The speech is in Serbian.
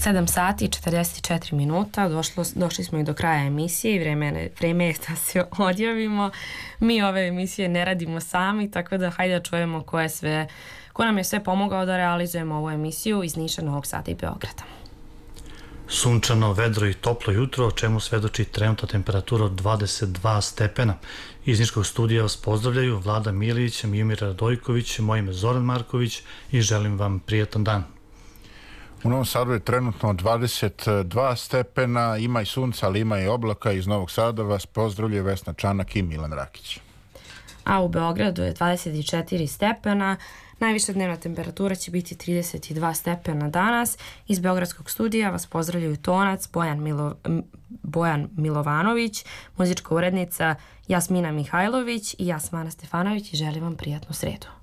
7 sati i 44 minuta, došli smo i do kraja emisije i vreme je da se odjavimo. Mi ove emisije ne radimo sami, tako da hajde da čujemo ko nam je sve pomogao da realizujemo ovu emisiju iz Niša, Novog Sada i Beograda. Sunčano, vedro i toplo jutro, o čemu svedoči trenutna temperatura od 22 stepena. Iz Niškog studija vas pozdravljaju Vlada Milić, Mijomir Radojković, moje ime Zoran Marković i želim vam prijetan dan. U Novom Sadu je trenutno 22 stepena, ima i sunca, ali ima i oblaka. Iz Novog Sada vas pozdravljaju Vesna Čanak i Milan Rakić. A u Beogradu je 24 stepena, najviša dnevna temperatura će biti 32 stepena danas. Iz Beogradskog studija vas pozdravljaju tonac Bojan Milovanović, muzička urednica Jasmina Mihajlović i ja Smana Stefanović i želim vam prijatnu sredu.